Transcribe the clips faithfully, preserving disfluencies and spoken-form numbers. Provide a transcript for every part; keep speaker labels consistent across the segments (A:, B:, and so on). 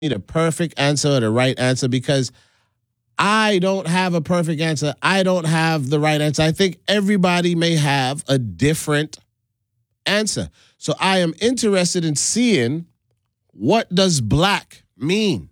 A: the perfect answer or the right answer because I don't have a perfect answer. I don't have the right answer. I think everybody may have a different answer. So I am interested in seeing what does black mean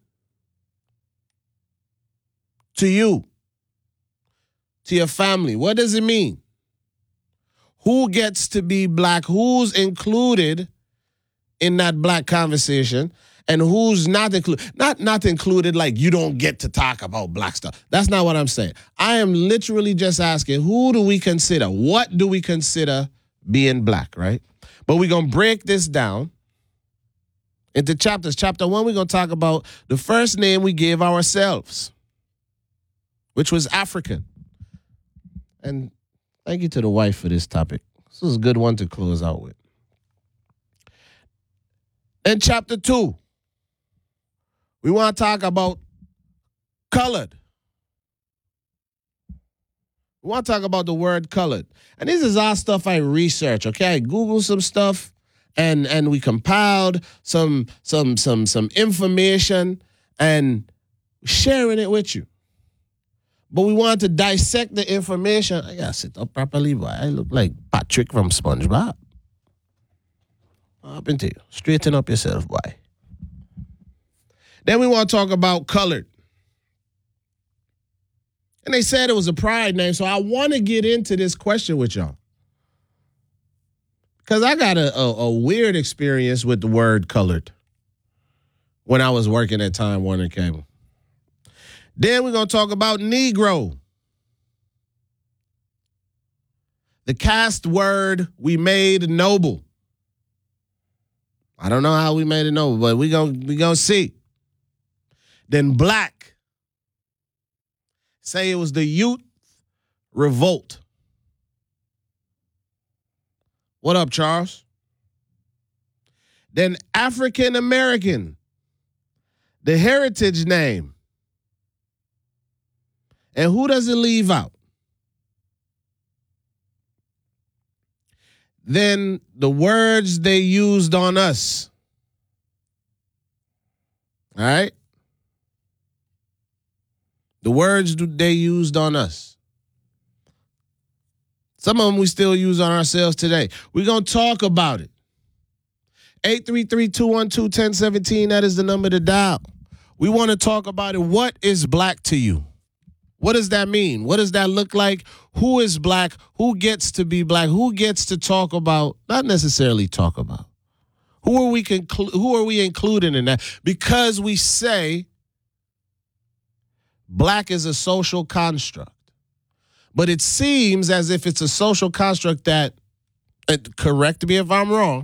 A: to you, to your family. What does it mean? Who gets to be black? Who's included in that black conversation? And who's not included? Not not included like you don't get to talk about black stuff. That's not what I'm saying. I am literally just asking, who do we consider? What do we consider being black, right? But we're going to break this down into chapters. Chapter one, we're going to talk about the first name we gave ourselves, which was African. And thank you to the wife for this topic. This is a good one to close out with. In chapter two, we want to talk about colored. We want to talk about the word colored. And this is all stuff I research, okay? I Googled some stuff and and we compiled some some some some information and sharing it with you. But we want to dissect the information. I gotta sit up properly, boy. I look like Patrick from SpongeBob. What happened to you? Straighten up yourself, boy. Then we want to talk about colored. And they said it was a pride name, so I want to get into this question with y'all. Because I got a, a, a weird experience with the word colored when I was working at Time Warner Cable. Then we're going to talk about Negro. The cast word we made noble. I don't know how we made it noble, but we're going we gonna see. Then black. Say it was the youth revolt. What up, Charles? Then African American. The heritage name. And who does it leave out? Then the words they used on us. All right? The words they used on us. Some of them we still use on ourselves today. We're going to talk about it. eight three three, two one two, one zero one seven, that is the number to dial. We want to talk about it. What is black to you? What does that mean? What does that look like? Who is black? Who gets to be black? Who gets to talk about, not necessarily talk about. Who are we conclu- who are we including in that? Because we say black is a social construct. But it seems as if it's a social construct that, uh, correct me if I'm wrong,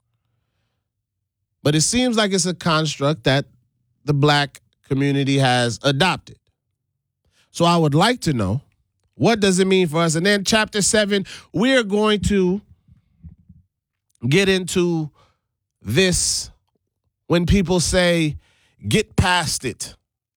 A: but it seems like it's a construct that the black community has adopted. So I would like to know, what does it mean for us? And then chapter seven, we're going to get into this when people say, get past it.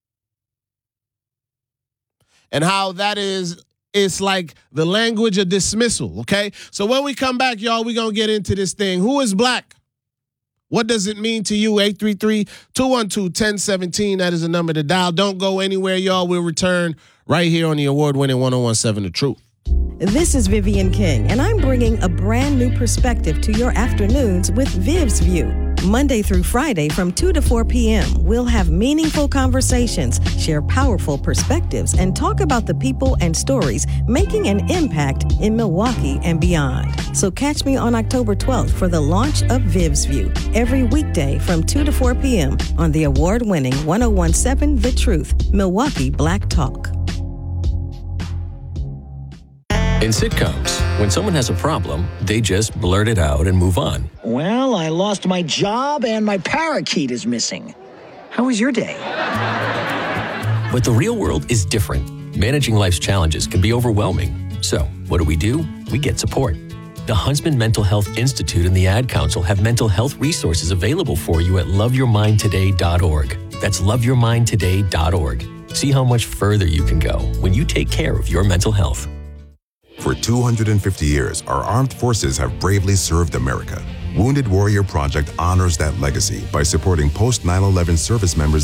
A: And how that is, it's like the language of dismissal, okay? So when we come back, y'all, we're going to get into this thing. Who is black? What does it mean to you? eight three three, two one two, one zero one seven, that is the number to dial. Don't go anywhere, y'all. We'll return right here on the award-winning one oh one seven The Truth.
B: This is Vivian King, and I'm bringing a brand new perspective to your afternoons with Viv's View. Monday through Friday from two to four p.m., we'll have meaningful conversations, share powerful perspectives, and talk about the people and stories making an impact in Milwaukee and beyond. So catch me on October twelfth for the launch of Viv's View, every weekday from two to four p.m. on the award-winning one oh one seven The Truth, Milwaukee Black Talk.
C: In sitcoms, when someone has a problem, they just blurt it out and move on.
D: Well, I lost my job and my parakeet is missing. How was your day?
C: But the real world is different. Managing life's challenges can be overwhelming. So, what do we do? We get support. The Huntsman Mental Health Institute and the Ad Council have mental health resources available for you at love your mind today dot org. That's love your mind today dot org. See how much further you can go when you take care of your mental health.
E: For two hundred fifty years, our armed forces have bravely served America. Wounded Warrior Project honors that legacy by supporting post nine eleven service members